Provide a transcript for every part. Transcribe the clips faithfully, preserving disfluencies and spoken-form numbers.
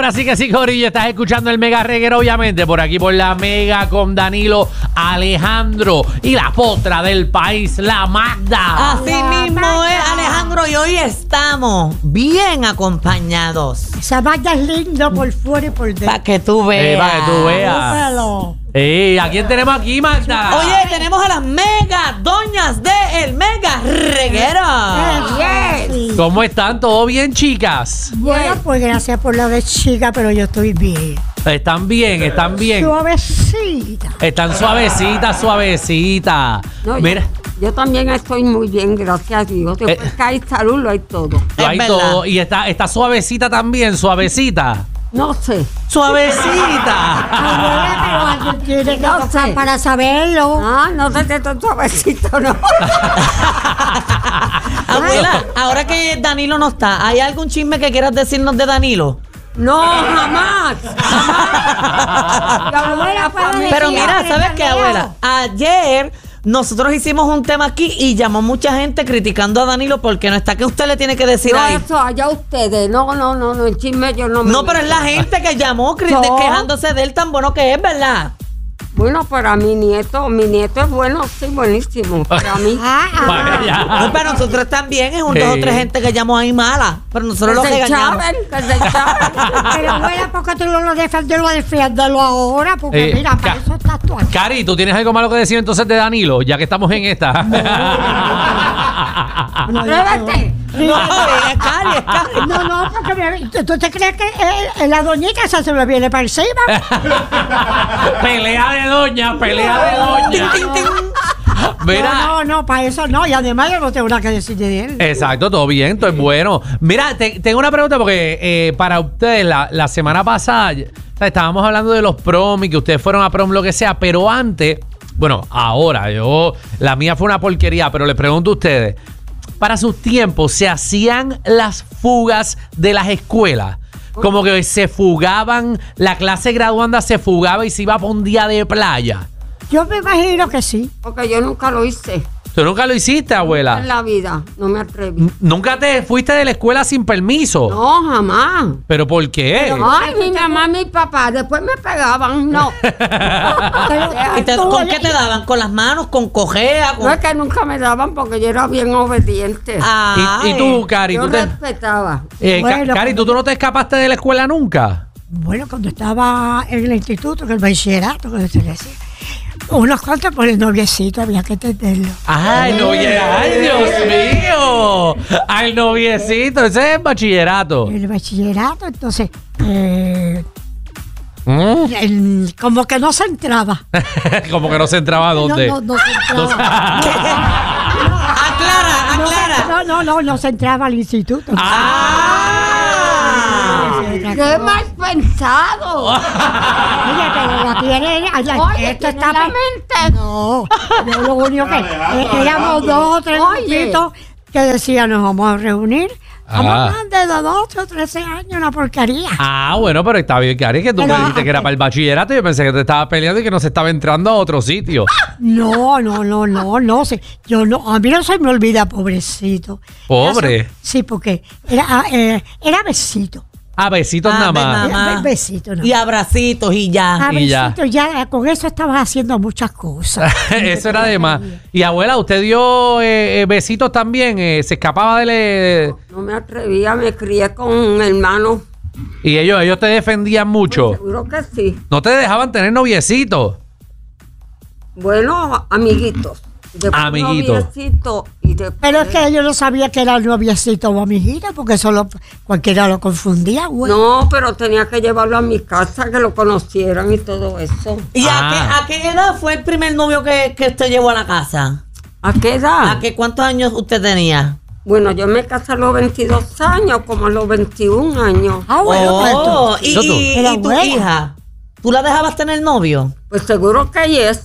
Ahora sí que sí, Corillo, estás escuchando el Mega Reguero, obviamente, por aquí por la Mega con Danilo, Alejandro y la potra del país, la Magda. Así mismo es, Alejandro, y hoy estamos bien acompañados. Esa Magda es lindo por fuera y por dentro. Para que tú veas. Eh, para que tú veas. Búscalo. Eh, ¿a quién tenemos aquí, Magda? Oye, tenemos a las mega doñas de El Mega Reguero. Yes. ¿Cómo están? ¿Todo bien, chicas? Bueno, pues gracias por la de chica, pero yo estoy bien. Están bien, están bien. Suavecita. Están suavecitas, suavecitas. No, Mira, yo, yo también estoy muy bien, gracias a Dios. Después Eh. que hay salud, lo hay todo. lo hay Es todo. verdad. Y está, está suavecita también, suavecita. No sé. Suavecita. Abuela, pero alguien tiene que No pasar sé. para saberlo. Ah, no sé si estoy suavecito, ¿no? Abuela, ahora que Danilo no está, ¿hay algún chisme que quieras decirnos de Danilo? No, jamás. Jamás. Yo hablo de la familia. Pero mira, Sí, ¿sabes qué, abuela? Ayer nosotros hicimos un tema aquí y llamó mucha gente criticando a Danilo porque no está. ¿Qué usted le tiene que decir No, ahí? eso, allá ustedes. No, no, no, no, el chisme yo no me No, pero es la meto. gente que llamó cri- No. quejándose de él tan bueno que es, ¿verdad? Bueno, para mi nieto, mi nieto es bueno, sí, buenísimo. Para mí. Ah, ah. Vaya. No, para nosotros también es un dos o Sí. tres gente que llamó ahí mala, pero nosotros lo Que se regañamos. chaven, que se chaven. Pero abuela, ¿por qué tú no lo defiendes? Lo defiéndelo ahora, porque Eh, mira, para ca- eso estás tú aquí. Cari, ¿tú tienes algo malo que decir entonces de Danilo? Ya que estamos en esta. No, Atrévete. No, es Cari, es Cari. No, no, porque me- ¿tú te crees que eh, la doñita esa se me viene para encima? Pelea de doña, pelea de doña. Tin, tin, tin. Mira. No, no, no, para eso no. Y además yo no tengo nada que decir de él. Exacto, todo bien, todo es bueno. Mira, te- tengo una pregunta porque eh, para ustedes, la, la semana pasada, o sea, estábamos hablando de los prom y que ustedes fueron a prom, lo que sea, pero antes, bueno, ahora, yo, la mía fue una porquería, pero les pregunto a ustedes, para sus tiempos, ¿se hacían las fugas de las escuelas? Como que se fugaban, la clase graduanda se fugaba y se iba para un día de playa. Yo me imagino que sí. Porque yo nunca lo hice ¿Tú nunca lo hiciste, en abuela? la vida. No me atreví. N- ¿Nunca te fuiste de la escuela sin permiso? No, jamás. ¿Pero por qué? Ay, mi mamá, mi papá, después me pegaban. No. ¿Y te- ¿Con qué te daban? ¿Con las manos? ¿Con cojea? No Con... es que nunca me daban porque yo era bien obediente. Ay. ¿Y, y tú, Cari? yo ¿tú te, respetaba. eh, Ca- Bueno, Cari, ¿tú, tú no te escapaste de la escuela nunca? Bueno, cuando estaba en el instituto, en el bachillerato, que se decía, unos cuantos por el noviecito, había que entenderlo. ¡Ay, novie- ¡Ay, Dios mío! ¡Al noviecito! Ese es el bachillerato. En el bachillerato, entonces, eh, Mm. el- como que no se entraba. Como que no se entraba a dónde. No, no, no se entraba. Aclara, No, aclara. no, no, no, no se entraba al instituto. ¡Ah! ¡Qué mal pensado! Oye, pero la tiene, ay, Oye, esto tiene está la pe- mente. No, yo lo único que eh, éramos dos o tres Oye. grupitos que decían, nos vamos a reunir. Ah. Vamos a de doce o trece años, una porquería. Ah, bueno, pero está bien, Cari, que tú Pero, me dijiste que era ok. para el bachillerato y yo pensé que te estaba peleando y que no se estaba entrando a otro sitio. No, no, no, no, no sé. Yo no, a mí no se me olvida, pobrecito. Pobre. Era so- sí, porque era, ah, eh, era besito. A besitos Ah, nada ven, más. nada. Era besito, ¿no? Y abracitos y ya. A y ya. besito, ya. con eso estabas haciendo muchas cosas. Eso era de más. Y abuela, ¿usted dio eh, eh, besitos también? Eh, ¿Se escapaba de... le- No me atrevía, me crié con hermanos. Y ellos, ellos te defendían mucho? Seguro que sí. ¿No te dejaban tener noviecitos? Bueno, amiguitos. Después Amiguitos. noviecito y después... Pero es que yo no sabía que era noviecito o amiguita, porque solo cualquiera lo confundía, güey. No, pero tenía que llevarlo a mi casa, que lo conocieran y todo eso. ¿Y a, Ah. qué, a qué edad fue el primer novio que, que usted llevó a la casa? ¿A qué edad? ¿A qué cuántos años usted tenía? Bueno, yo me casé a los veintidós años, como a los veintiún años. Ah, bueno, pues Oh, tú- y, Yo tú. y- Era y tu buena. hija, ¿tú la dejabas tener novio? Pues seguro que es.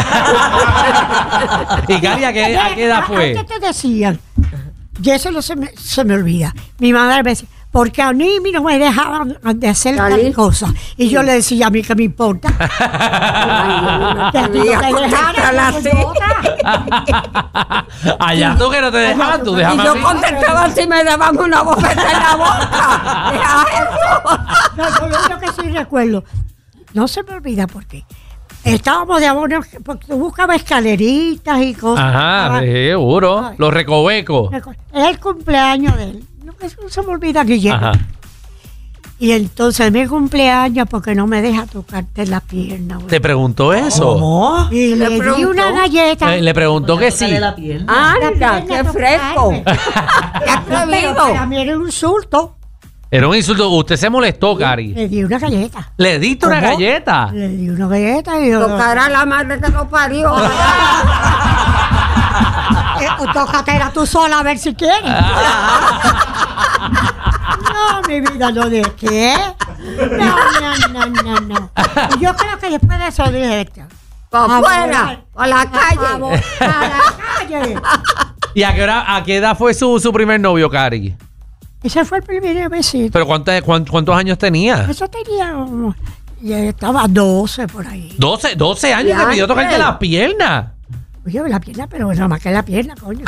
¿Y Cari, a qué, a qué edad fue? ¿Qué te decían? Y eso no se me, se me olvida. Mi madre me decía, porque a mí no me dejaban de hacer ¿Salir? tal cosa. Y yo le decía a mí que me importa. Ay, Que a ti no te dejaran, pues otra. Allá tú que no te dejaban, tú Y déjame a yo mí. contestaba si me daban una bofeta en la boca. Deja eso. No, yo lo que sí recuerdo, no se me olvida porque estábamos de abono, porque tú buscabas escaleritas y cosas. Ajá, Estaba- seguro. Los recovecos. Es el cumpleaños de él. No, eso no se me olvida, Guillermo. Ajá. Y entonces mi cumpleaños porque no me deja tocarte la pierna. güey. ¿Te preguntó eso? ¿Cómo? Y ¿Le le, di preguntó? una galleta. Eh, le preguntó que sí. Tócale la pierna. Anda, qué fresco. Qué Pero atrevido. para mí era un insulto. Era un insulto. Usted se molestó, Cari. Le di una galleta. ¿Le diste una ¿Cómo? galleta? Le di una galleta y yo... Tocar a la madre que lo parió. Eh, tócatela tú sola a ver si quieres. No, mi vida, no de qué. No, no, no, no, no. Y yo creo que después de eso dije esto. Para A afuera, volar. a la A vo- calle. a la calle. ¿Y a qué, hora- a qué edad fue su, su primer novio, Cari? Ese fue el primer besito. ¿Pero cuántos, cuántos años tenía? Eso tenía como... Y estaba doce por ahí. doce, doce años Ya, que pidió tocarte ¿qué? la pierna. Oye, la pierna, pero nada más que la pierna, coño.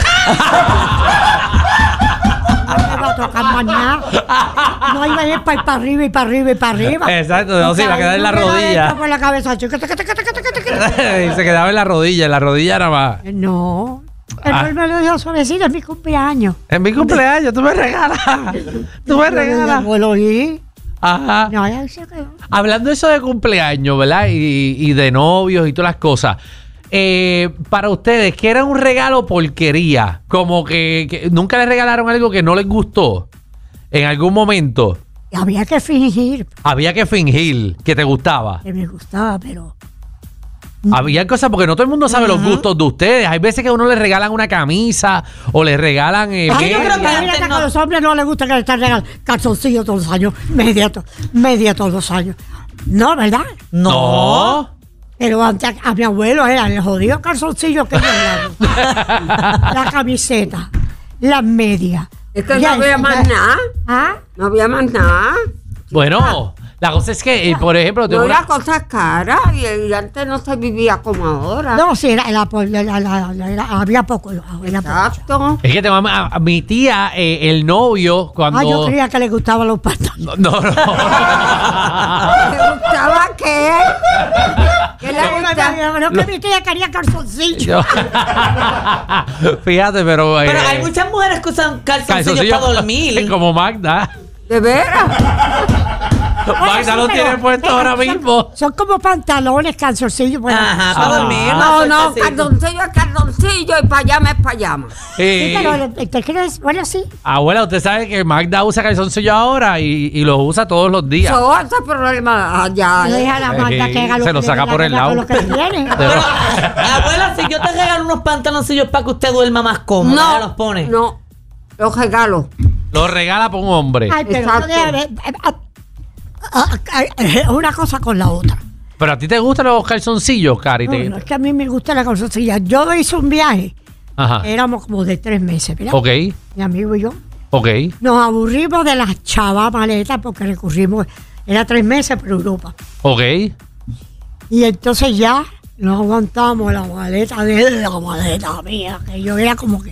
No me va a tocar más nada. No iba a ir para arriba y para arriba y para arriba. Exacto, no, sí, va a quedar en la rodilla. Por la cabeza. chica, chica, chica, chica, chica, chica. Y se quedaba en la rodilla, en la rodilla nada más. No. Pero Ah. él me lo dio suavecito, es mi cumpleaños. En mi cumpleaños, tú me regalas. Tú me regalas. Abuelo, y... Ajá. No, ya se quedó. Hablando de eso de cumpleaños, ¿verdad? Y, y de novios y todas las cosas. Eh, para ustedes, ¿qué era un regalo porquería? Como que, que nunca les regalaron algo que no les gustó. En algún momento Y había que fingir había que fingir que te gustaba. que me gustaba, pero... Había cosas porque no todo el mundo sabe los gustos de ustedes. Hay veces que a uno le regalan una camisa o le regalan eh, Ay, yo creo media. que Mira antes que no. a los hombres no les gusta que les estén regalando calzoncillos todos los años, media, to- media todos los años. No, ¿verdad? No. Pero antes a mi abuelo era el jodido calzoncillo que yo hablaba. La camiseta, las medias. Es que no Ya, había ya. más nada. ¿Ah? No había más nada. Bueno, la cosa es que, eh, por ejemplo, tengo No una- era cosas caras y, y antes no se vivía como ahora. No, sí, era, era, la- la- la- la- era- había poco. Era poco. Exacto. es que tengo a, a- a mi tía, eh, el novio, cuando. Ah, yo creía que le gustaban los pantalones. No, no. no. ¿Le gustaba qué? ¿Qué le gustaba? No, que mi tía quería calzoncillos. Yo- Fíjate, pero. Pero eh, hay muchas mujeres que usan calzoncillos calzoncillos para dormir. Como Magda. ¿De veras? Magda lo tiene puesto ahora mismo. Son como pantalones, calzoncillos. bueno. Ajá, para Ah. dormir. No, más no, sueltecito. calzoncillo es calzoncillo y payama es payama. Sí, Eh, pero te crees, bueno, sí. abuela, usted sabe que Magda usa calzoncillo ahora y, y los usa todos los días. Eso es el problema allá. Le ¿eh? dije a la Magda Eh, que haga lo se que lo le saca dé la por el gana con lado. lo que tiene. Pero- Abuela, si yo te regalo unos pantaloncillos para que usted duerma más cómodo, No, ¿ya los pone? no, los regalo. Lo regala por un hombre. Ay, pero Exacto. no debe- eh, ah, ah, ah, eh, una cosa con la otra. Pero a ti te gustan los calzoncillos, Cari. No, Te- no, es que a mí me gusta la calzoncilla. Yo hice un viaje, Ajá. éramos como de tres meses, ¿verdad? Ok, Mi amigo y yo. ok. Nos aburrimos de las chavas maletas porque recurrimos, era tres meses por Europa. Ok. Y entonces ya no aguantamos la maleta de la maleta mía, que yo era como que